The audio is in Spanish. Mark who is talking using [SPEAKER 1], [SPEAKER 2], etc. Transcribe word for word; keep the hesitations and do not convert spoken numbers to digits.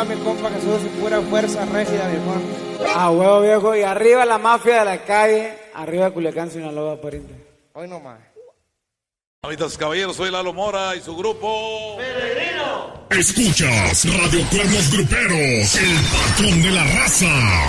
[SPEAKER 1] a mi compa Jesús y pura fuerza rígida, viejón.
[SPEAKER 2] Ah, huevo, viejo. Y arriba la mafia de la calle. Arriba Culiacán, Sinaloa, pariente.
[SPEAKER 1] Hoy nomás.
[SPEAKER 3] Amitas caballeros, soy Lalo Mora y su grupo
[SPEAKER 4] Peregrino. Escuchas Radio Cuernos Gruperos, el patrón de la raza.